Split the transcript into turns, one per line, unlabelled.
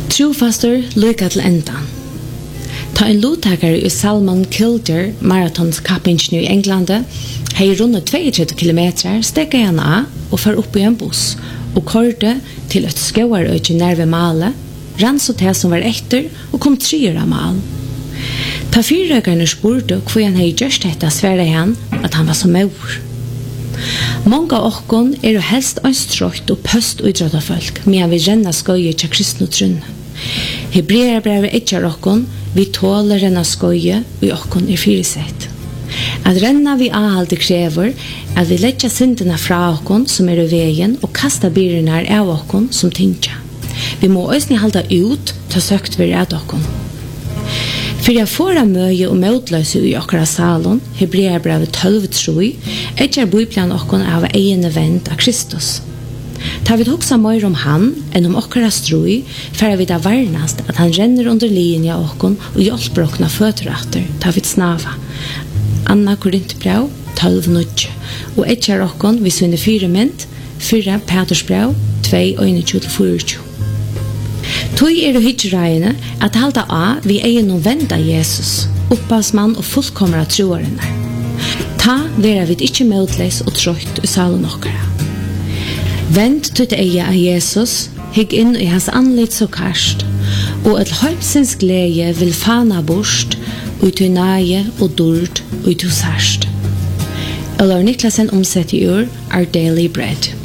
Trofastor lycka til endan. Ta en lottakare i Salmon Kilder maratonskappingen i Englande hei rundt 32 kilometer stekka han av og far opp i en buss og kørte til et skåarøyke nær ved Male, rann så til som var etter og kom 3 av Mal. Ta 4-røkerne spurte hvor han hei gjørst dette svære han at han var så maur. Mange av okkon jo helst anstrøyt og pøst-utrådda-folk medan vi renna skøye til kristne trunn. Hebreerbrevet etjar okkon vi tåler renna skøye og okkon fyrisett. At renna vi avhalde krever at vi letja syndene fra okkon som i veien og kasta byrene av okkon som tinkja. Vi må òsni halda ut til søkt vi redd okkon. For jeg får av møye og møtløse i okkara salon, Hebreerbrevet 12:3, etjar bibelen okkon av egene vent av Kristus. Ta vi hoksa mer om han enn om okkara strui, for vi da varnast at han renner under linja okkon og hjelper okkona føterater, ta vi snava. Anna Korintbrev 12:9, og etjar okkon vi sunne 4 ment, 4 Petersbrev 2:21-24. Tøy det hitreiene at halda av vi noen venda Jesus, opphavsmann og fullkomra troarene. Ta vera vi ikke møtleis og trøyt i salen okkara. Vend tøyt av Jesus, hygg inn i hans anlitt så karst, og et høypsins glede vil fana bort, og til nage og dord og til særst. Eller Niklasen omsett i Our Daily Bread.